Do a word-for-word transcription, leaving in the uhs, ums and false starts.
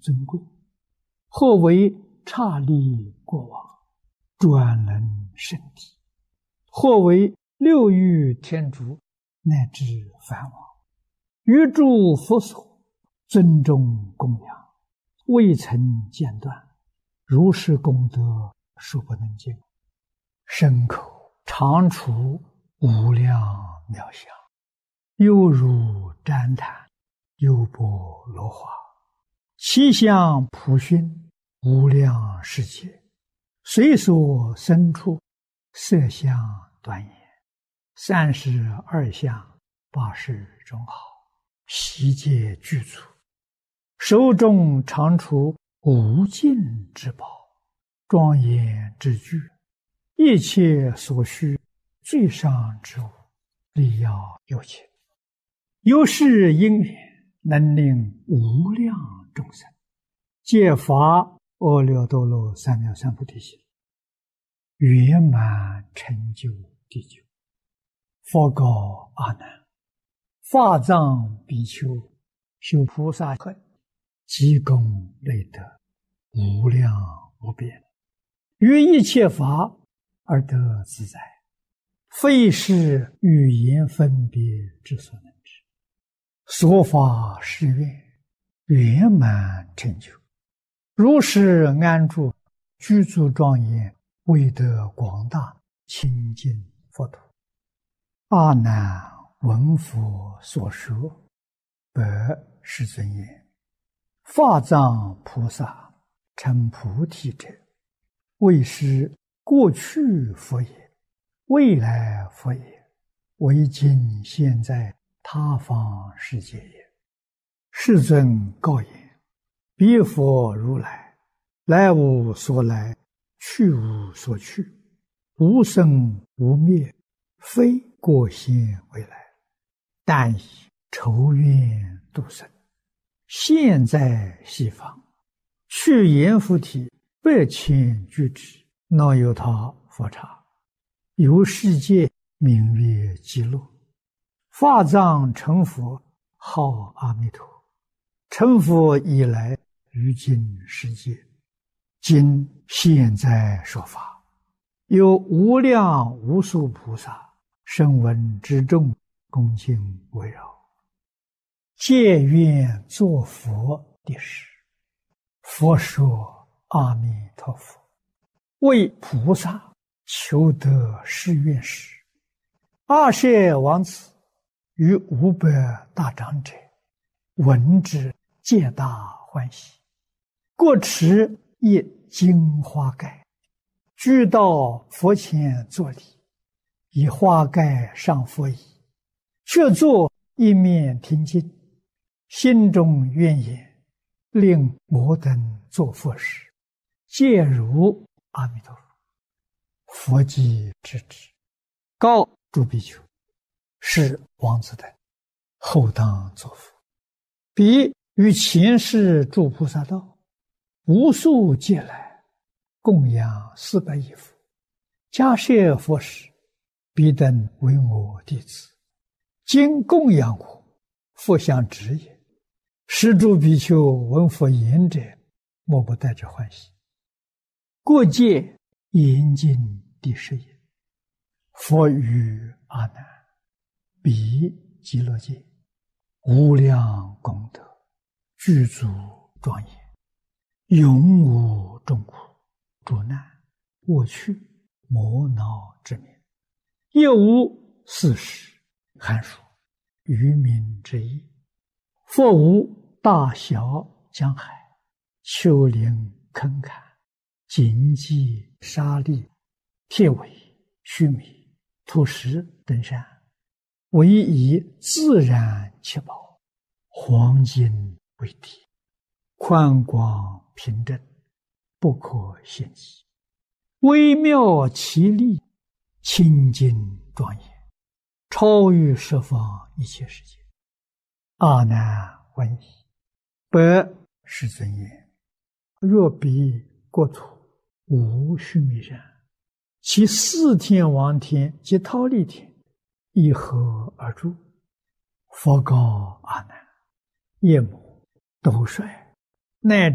尊贵？或为刹利国王，专能圣体？或为六欲天竺，乃至梵王，于诸佛所尊重供养，未曾间断，如是功德殊不能尽，身口常处无量妙相，犹如旃檀，优波罗花，其相普熏无量世界，随所生处，色相端严，三十二相，八十种好，悉皆具足，手中常处无尽之宝，庄严之具，一切所需最上之物，力要有情，由是因缘，能令无量众生皆发阿耨多罗三藐三菩提心，圆满成就地久。佛告阿难：法藏比丘修菩萨恨，积功累德，无量无边，于一切法而得自在，非是语言分别之所能知。所法誓愿，圆满成就，如是安住，具足庄严，威德广大，清净佛土。阿难闻佛所说，白世尊言：法藏菩萨成菩提者，为是过去佛也，未来佛也，为今现在他方世界也。世尊告言：彼佛如来，来无所来，去无所去，无生无灭，非过现未来，但以仇怨度生，现在西方，去阎浮提百千俱胝，那由他佛刹，由世界名曰极乐。法藏成佛，号阿弥陀。成佛以来，于今世界，今现在说法，有无量无数菩萨声闻之众，恭敬围绕，皆愿作佛的事。佛说：阿弥陀佛，为菩萨求得誓愿时，阿舍王子与五百大长者闻之，皆大欢喜，各持一金花盖，俱到佛前作礼，以花盖上佛椅，却坐一面听经，心中愿言：令摩等作佛时，皆如阿弥陀佛。佛即知之，告诸比丘：是王子等，后当作佛。彼于前世诸菩萨道，无数劫来，供养四百亿佛，迦叶佛时，彼等为我弟子，今供养我，佛相知也。是诸比丘闻佛言者，莫不带着欢喜。过界严禁第十也。佛语阿难：彼极乐界，无量功德，具足庄严，永无众苦、诸难、过去、磨恼之名，亦无四时、寒暑、渔民之意。佛无大小江海、丘陵坑坎、荆棘沙砾、铁苇、须弥、土石等山，唯以自然七宝，黄金为体，宽广平正，不可限计，微妙奇丽，清净庄严，超越十方一切世界。阿难闻已，白世尊言：若彼国土无须弥山，其四天王天及忉利天一合而住。佛告阿难：夜母斗率乃